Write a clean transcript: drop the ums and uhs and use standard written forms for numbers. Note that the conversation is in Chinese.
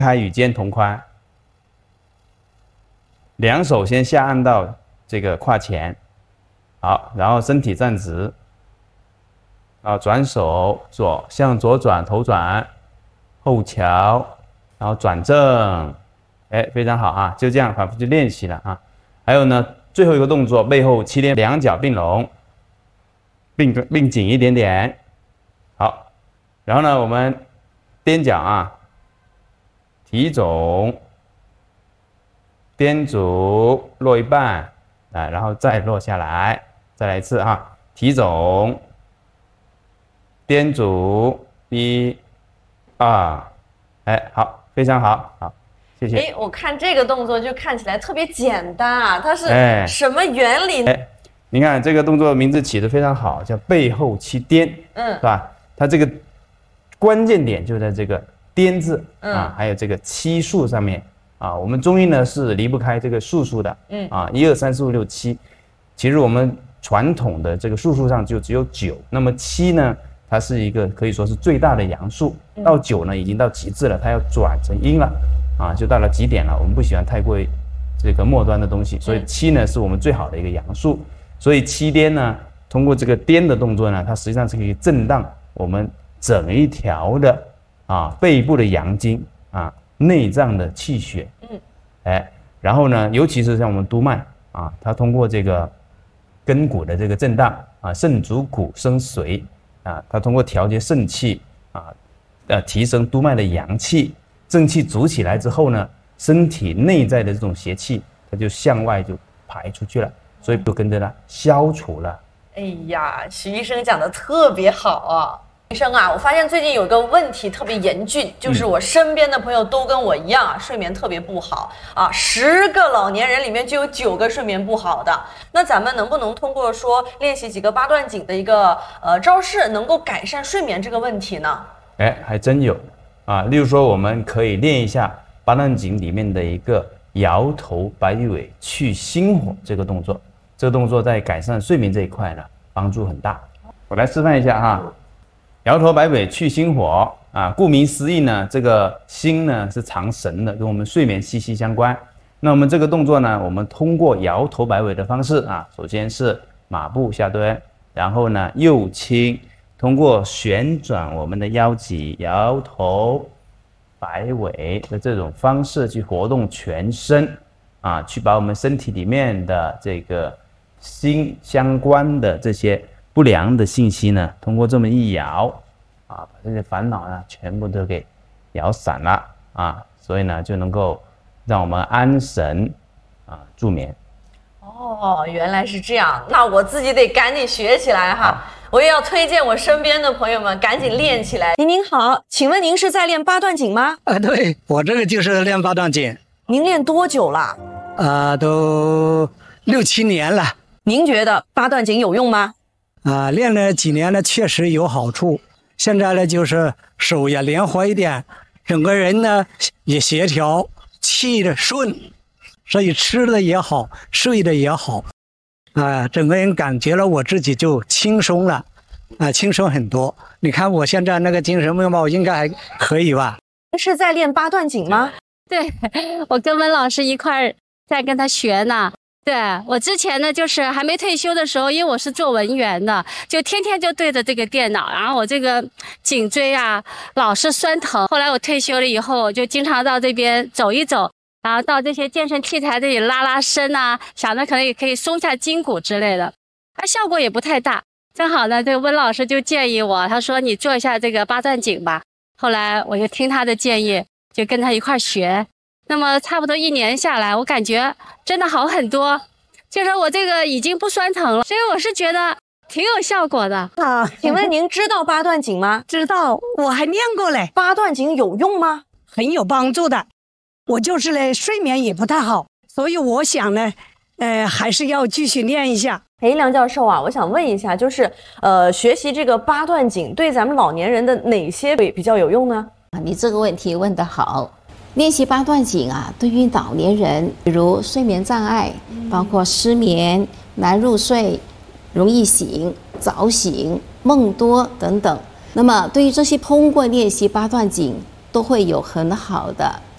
开与肩同宽，两手先下按到这个胯前，好，然后身体站直，转手向左转，头转，后翘，然后转正，非常好啊，就这样反复去练习了啊。还有呢，最后一个动作，背后7连，两脚并拢，并紧一点点，好，然后呢，我们踮脚啊。提踵，踮足落一半，然后再落下来，再来一次哈，提踵，踮足，1、2，好，非常好，好，谢谢。 我看这个动作就看起来特别简单啊，它是什么原理？ 你看这个动作名字起得非常好，叫背后7颠，是吧？它这个关键点就在这个。颠字还有这个7数上面啊，我们中医呢是离不开这个数的1、2、3、4、5、6、7。其实我们传统的这个数上就只有9，那么7呢，它是一个可以说是最大的阳数，到9呢已经到极致了，它要转成阴了啊，就到了极点了。我们不喜欢太过这个末端的东西，所以7呢是我们最好的一个阳数。所以7颠呢，通过这个颠的动作呢，它实际上是可以震荡我们整一条的。背部的阳经内脏的气血，然后呢，尤其是像我们督脉它通过这个根骨的这个震荡肾主骨生髓它通过调节肾气提升督脉的阳气，正气足起来之后呢，身体内在的这种邪气，它就向外就排出去了，所以就跟着呢消除了。 哎呀，徐医生讲的特别好啊。医生啊，我发现最近有个问题特别严峻，就是我身边的朋友都跟我一样睡眠特别不好10个老年人里面就有9个睡眠不好的。那咱们能不能通过说练习几个八段锦的一个招式，能够改善睡眠这个问题呢？ 还真有例如说我们可以练一下八段锦里面的一个摇头摆尾去心火这个动作，这个动作在改善睡眠这一块呢帮助很大。我来示范一下哈。摇头摆尾去心火顾名思义呢，这个心呢是藏神的，跟我们睡眠息息相关。那我们这个动作呢，我们通过摇头摆尾的方式首先是马步下蹲，然后呢右倾，通过旋转我们的腰脊，摇头摆尾的这种方式去活动全身去把我们身体里面的这个心相关的这些不良的信息呢，通过这么一摇把这些烦恼呢全部都给摇散了所以呢就能够让我们安神助眠。 原来是这样，那我自己得赶紧学起来哈。我也要推荐我身边的朋友们赶紧练起来。您好，请问您是在练八段锦吗？ 对，我这个就是练八段锦。 您练多久了？ 都6、7年了。 您觉得八段锦有用吗？ 练了几年呢，确实有好处。现在呢，就是手也灵活一点，整个人呢也协调，气的顺，所以吃的也好，睡的也好，整个人感觉了我自己就轻松了，轻松很多。你看我现在那个精神面貌应该还可以吧？ 是在练八段锦吗？ 对，我跟温老师一块儿在跟他学呢。对，我之前呢，就是还没退休的时候，因为我是做文员的，就天天就对着这个电脑，然后我这个颈椎老是酸疼。后来我退休了以后，我就经常到这边走一走，然后到这些健身器材这里拉拉伸想着可能也可以松下筋骨之类的，效果也不太大。正好呢，这个温老师就建议我，他说你做一下这个八段锦吧。后来我就听他的建议，就跟他一块学。那么差不多1年下来，我感觉真的好很多，就是我这个已经不酸疼了，所以我是觉得挺有效果的。 请问您知道八段锦吗？ 知道，我还练过嘞。 八段锦有用吗？ 很有帮助的。我就是呢，睡眠也不太好，所以我想呢，还是要继续练一下。 梁教授我想问一下，就是学习这个八段锦对咱们老年人的哪些比较有用呢？ 你这个问题问得好。练习八段锦对于老年人，比如睡眠障碍，包括失眠、难入睡、容易醒、早醒、梦多等等。那么对于这些通过练习八段锦都会有很好的